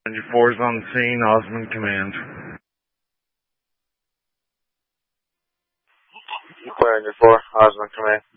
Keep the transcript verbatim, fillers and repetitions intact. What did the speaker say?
Ranger four is on the scene, Osmond command. Ranger four, Osmond command.